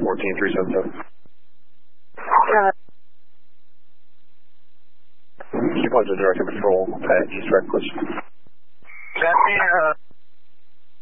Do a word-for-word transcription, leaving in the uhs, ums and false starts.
fourteen three seven seven. Uh, Keep on to direct patrol at East Rec, please. That's me, uh,